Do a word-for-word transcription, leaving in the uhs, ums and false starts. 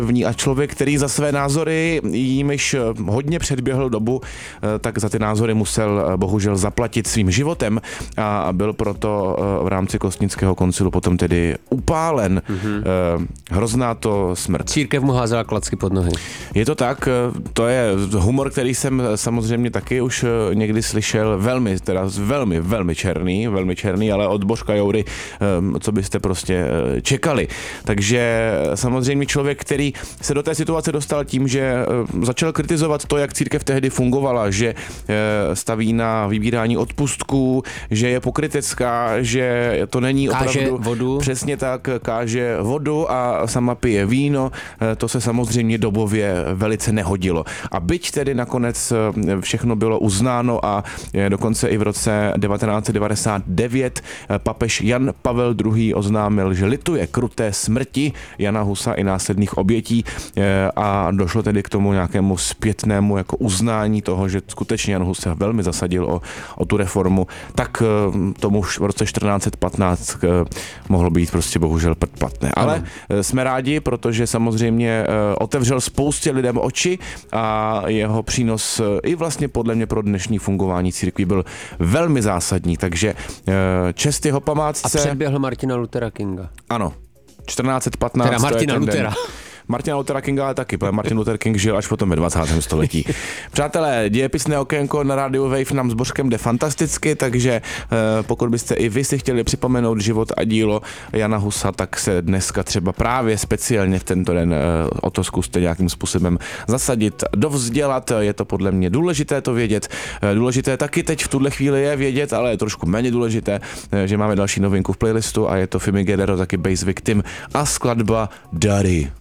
a člověk, který za své názory jimiž hodně předběhl dobu, tak za ty názory musel bohužel zaplatit svým životem a byl proto v rámci Kostnického koncilu potom tedy upálen. Mm-hmm. Hrozná to smrt. Církev mu házela klacky pod nohy. Je to tak, to je humor, který jsem samozřejmě taky už někdy slyšel, velmi, teda velmi, velmi černý, velmi černý, ale od Božka Joury, co byste prostě čekali. Takže samozřejmě člověk, který se do té situace dostal tím, že začal kritizovat to, jak církev tehdy fungovala, že staví na vybírání odpustků, že je pokrytecká, že to není opravdu... Káže vodu. Přesně tak, káže vodu a sama pije víno, to se samozřejmě dobově velice nehodilo. A byť tedy nakonec všechno bylo uznáno a dokonce i v roce devatenáct set devadesát devět papež Jan Pavel druhý. oznámil, že lituje kruté smrti Jana Husa i následných obětí a došlo tedy k tomu nějakému zpětnému jako uznání toho, že skutečně Jan Hus se velmi zasadil o, o tu reformu, tak tomu už v roce čtrnáct set patnáct mohlo být prostě bohužel platné. Ale ano. Jsme rádi, protože samozřejmě otevřel spoustě lidem oči a jeho přínos i vlastně podle mě pro dnešní fungování církví byl velmi zásadní, takže čest jeho památce. A předběhl Martina Luthera Kinga. Ano, čtrnáct set patnáct. Teda Martina Luthera. Martina Luthera Kinga ale taky, protože Martin Luther King žil až potom ve dvacátém století. Přátelé, dějepisné okénko na rádiu Wave nám s Božkem jde fantasticky, takže pokud byste i vy si chtěli připomenout život a dílo Jana Husa, tak se dneska třeba právě speciálně v tento den o to zkuste nějakým způsobem zasadit, dovzdělat. Je to podle mě důležité to vědět. Důležité taky teď v tuhle chvíli je vědět, ale je trošku méně důležité, že máme další novinku v playlistu a je to Fimi Gedero, taky Bass Victim a skladba Daddy.